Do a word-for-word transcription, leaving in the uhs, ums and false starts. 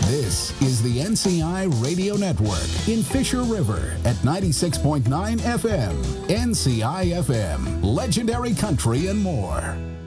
This is the N C I Radio Network in Fisher River at ninety-six point nine F M. N C I F M, legendary country and more.